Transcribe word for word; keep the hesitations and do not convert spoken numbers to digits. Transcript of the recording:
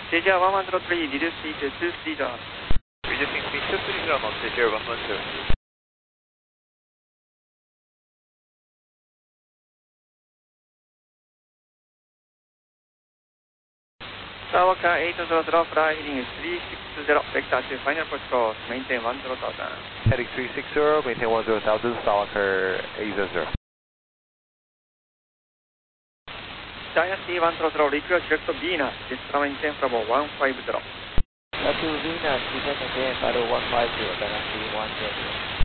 J J one one zero three, reduce speed to two three zero. Reducing speed two three zero knots, J J one one zero. Skywalker eight zero zero, fly heading three six zero, vector to final approach course, maintain one zero thousand. Heading three six zero, maintain one zero thousand, Skywalker eight zero zero. Giant T one zero zero, request direct to Venus, descend maintain Bravo one five zero. To Venus, descend again, Bravo one five zero, Giant T one zero zero.